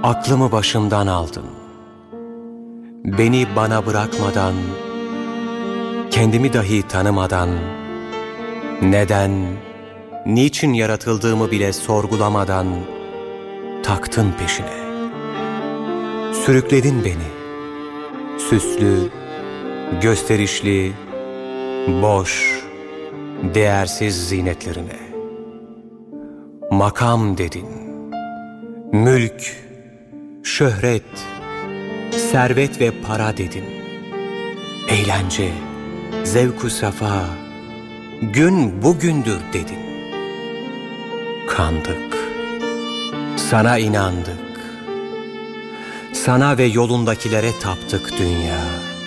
Aklımı başımdan aldın. Beni bana bırakmadan, kendimi dahi tanımadan, neden, niçin yaratıldığımı bile sorgulamadan taktın peşine. Sürükledin beni, süslü, gösterişli, boş, değersiz zinetlerine. Makam dedin, mülk, şöhret, servet ve para dedin. Eğlence, zevk-ü safa, gün bugündür dedin. Kandık, sana inandık, sana ve yolundakilere taptık dünya.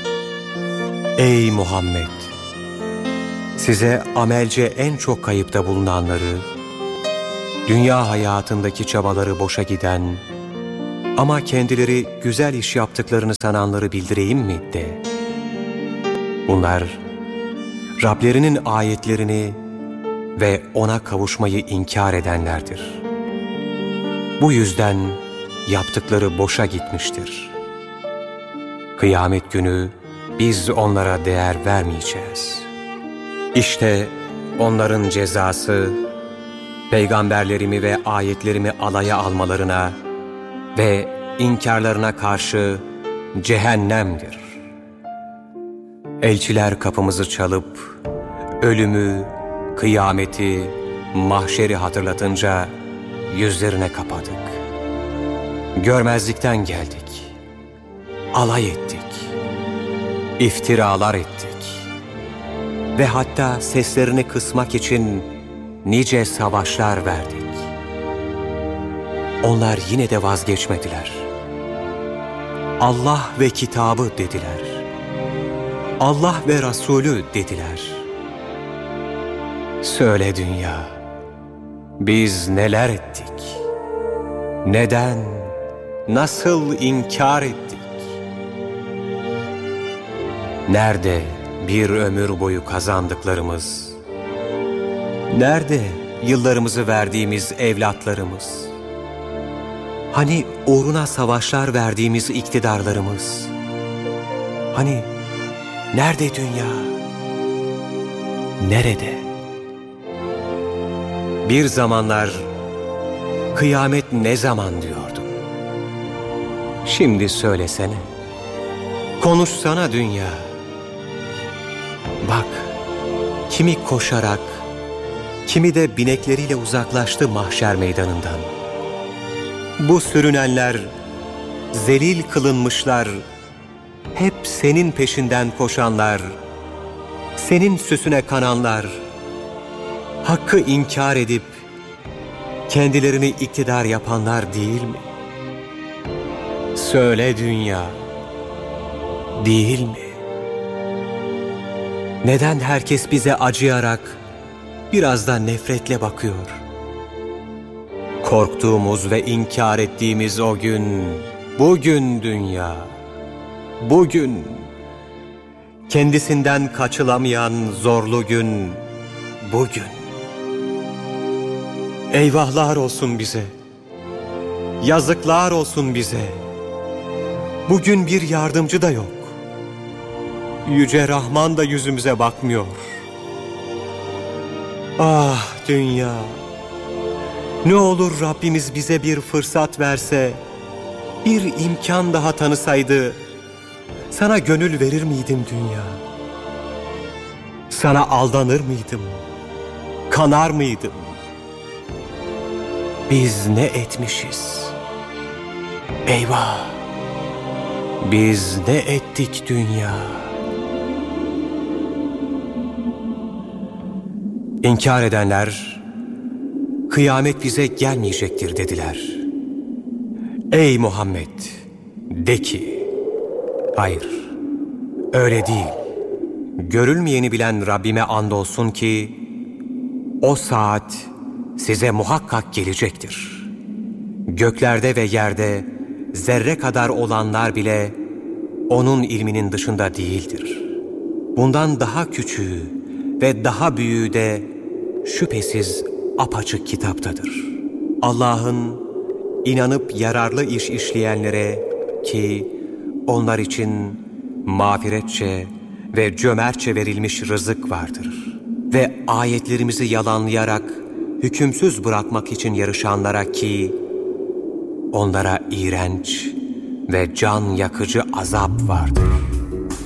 Ey Muhammed! Size amelce en çok kayıpta bulunanları, dünya hayatındaki çabaları boşa giden ama kendileri güzel iş yaptıklarını sananları bildireyim mi de. Bunlar Rablerinin ayetlerini ve ona kavuşmayı inkar edenlerdir. Bu yüzden yaptıkları boşa gitmiştir. Kıyamet günü biz onlara değer vermeyeceğiz. İşte onların cezası, peygamberlerimi ve ayetlerimi alaya almalarına ve inkarlarına karşı cehennemdir. Elçiler kapımızı çalıp ölümü, kıyameti, mahşeri hatırlatınca yüzlerine kapadık. Görmezlikten geldik, alay ettik, iftiralar ettik ve hatta seslerini kısmak için nice savaşlar verdik. Onlar yine de vazgeçmediler. Allah ve kitabı dediler. Allah ve Resulü dediler. Söyle dünya, biz neler ettik? Neden, nasıl inkar ettik? Nerede bir ömür boyu kazandıklarımız? Nerede yıllarımızı verdiğimiz evlatlarımız? Hani uğruna savaşlar verdiğimiz iktidarlarımız? Hani nerede dünya? Nerede? Bir zamanlar kıyamet ne zaman diyordum. Şimdi söylesene, konuşsana dünya. Bak, kimi koşarak, kimi de binekleriyle uzaklaştı mahşer meydanından. Bu sürünenler, zelil kılınmışlar, hep senin peşinden koşanlar, senin süsüne kananlar, hakkı inkar edip kendilerini iktidar yapanlar değil mi? Söyle dünya, değil mi? Neden herkes bize acıyarak, biraz da nefretle bakıyor? Korktuğumuz ve inkar ettiğimiz o gün, bugün dünya, bugün, kendisinden kaçılamayan zorlu gün, bugün. Eyvahlar olsun bize, yazıklar olsun bize. Bugün bir yardımcı da yok. Yüce Rahman da yüzümüze bakmıyor. Ah dünya! Ne olur Rabbimiz bize bir fırsat verse, bir imkan daha tanısaydı, sana gönül verir miydim dünya? Sana aldanır mıydım? Kanar mıydım? Biz ne etmişiz? Eyvah! Biz ne ettik dünya? İnkar edenler, kıyamet bize gelmeyecektir dediler. Ey Muhammed, de ki, hayır, öyle değil. Görülmeyeni bilen Rabbime andolsun ki, o saat size muhakkak gelecektir. Göklerde ve yerde zerre kadar olanlar bile onun ilminin dışında değildir. Bundan daha küçüğü ve daha büyüğü de şüphesiz apaçık kitaptadır. Allah'ın inanıp yararlı iş işleyenlere ki onlar için mağfiretçe ve cömertçe verilmiş rızık vardır. Ve ayetlerimizi yalanlayarak hükümsüz bırakmak için yarışanlara ki onlara iğrenç ve can yakıcı azap vardır.